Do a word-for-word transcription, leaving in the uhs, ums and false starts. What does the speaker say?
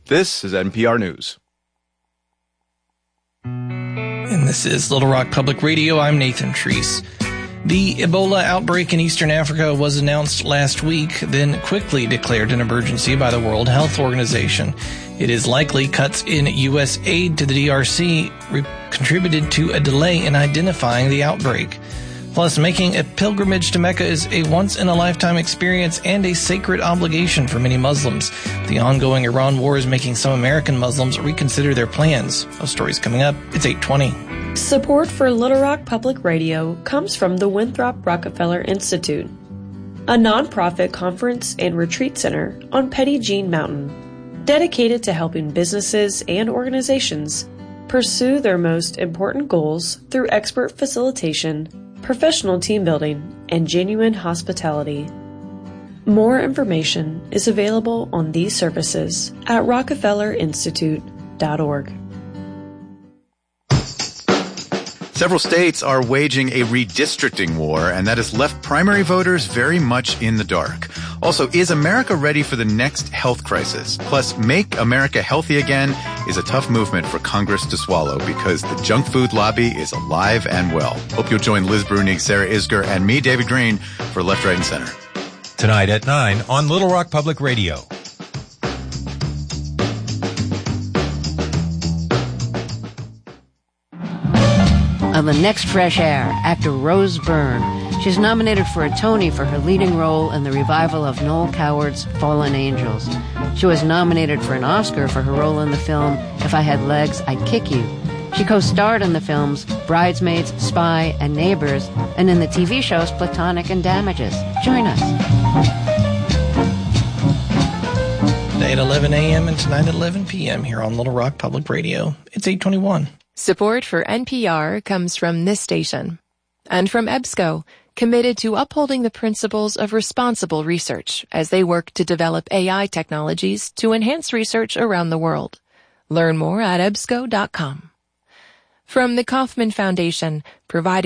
This is N P R News. And this is Little Rock Public Radio. I'm Nathan Treese. The Ebola outbreak in Eastern Africa was announced last week, then quickly declared an emergency by the World Health Organization. It is likely cuts in U S aid to the D R C re- contributed to a delay in identifying the outbreak. Plus, making a pilgrimage to Mecca is a once-in-a-lifetime experience and a sacred obligation for many Muslims. The ongoing Iran war is making some American Muslims reconsider their plans. Those stories coming up. It's eight twenty. Support for Little Rock Public Radio comes from the Winthrop Rockefeller Institute, a nonprofit conference and retreat center on Petit Jean Mountain, dedicated to helping businesses and organizations pursue their most important goals through expert facilitation, professional team building, and genuine hospitality. More information is available on these services at rockefeller institute dot org. Several states are waging a redistricting war, and that has left primary voters very much in the dark. Also, is America ready for the next health crisis? Plus, Make America Healthy Again is a tough movement for Congress to swallow because the junk food lobby is alive and well. Hope you'll join Liz Brunig, Sarah Isger, and me, David Green, for Left, Right, and Center. Tonight at nine on Little Rock Public Radio. On the next Fresh Air, actor Rose Byrne. She's nominated for a Tony for her leading role in the revival of Noel Coward's Fallen Angels. She was nominated for an Oscar for her role in the film If I Had Legs, I'd Kick You. She co-starred in the films Bridesmaids, Spy, and Neighbors, and in the T V shows Platonic and Damages. Join us. Today at eleven a.m. and tonight at eleven p.m. here on Little Rock Public Radio. It's eight twenty-one. Support for N P R comes from this station and from EBSCO, committed to upholding the principles of responsible research as they work to develop A I technologies to enhance research around the world. Learn more at E B S C O dot com. From the Kauffman Foundation, providing